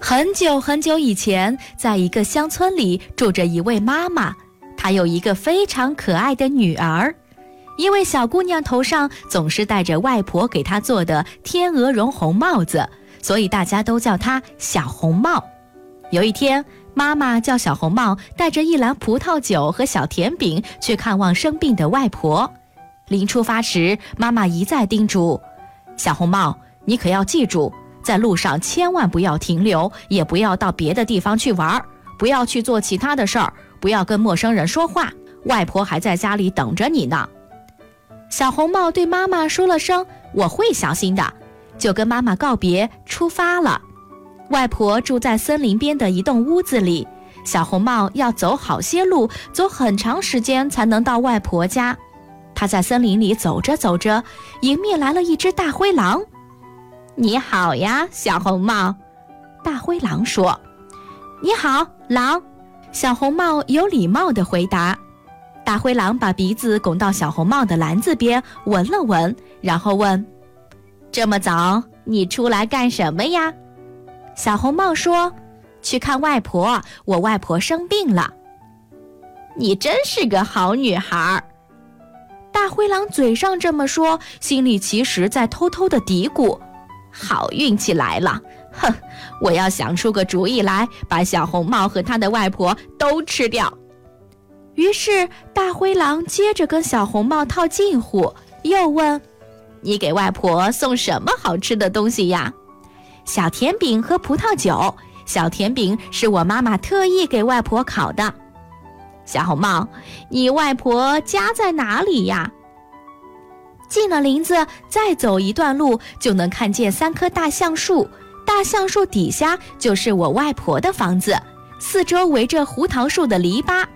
很久很久以前，在一个乡村里住着一位妈妈，她有一个非常可爱的女儿。因为小姑娘头上总是戴着外婆给她做的天鹅绒红帽子，所以大家都叫她小红帽。有一天，妈妈叫小红帽带着一篮葡萄酒和小甜饼去看望生病的外婆。临出发时，妈妈一再叮嘱小红帽，你可要记住，在路上千万不要停留，也不要到别的地方去玩，不要去做其他的事儿，不要跟陌生人说话，外婆还在家里等着你呢。小红帽对妈妈说了声我会小心的，就跟妈妈告别出发了。外婆住在森林边的一栋屋子里，小红帽要走好些路，走很长时间才能到外婆家。她在森林里走着走着，迎面来了一只大灰狼。你好呀，小红帽，大灰狼说。你好，狼，小红帽有礼貌地回答。大灰狼把鼻子拱到小红帽的篮子边，闻了闻，然后问：这么早，你出来干什么呀？小红帽说：去看外婆，我外婆生病了。你真是个好女孩。大灰狼嘴上这么说，心里其实在偷偷地嘀咕：好运气来了，哼，我要想出个主意来，把小红帽和她的外婆都吃掉。于是大灰狼接着跟小红帽套近乎，又问：你给外婆送什么好吃的东西呀？小甜饼和葡萄酒，小甜饼是我妈妈特意给外婆烤的。小红帽，你外婆家在哪里呀？进了林子，再走一段路就能看见3棵大橡树，大橡树底下就是我外婆的房子，四周围着胡桃树的篱笆。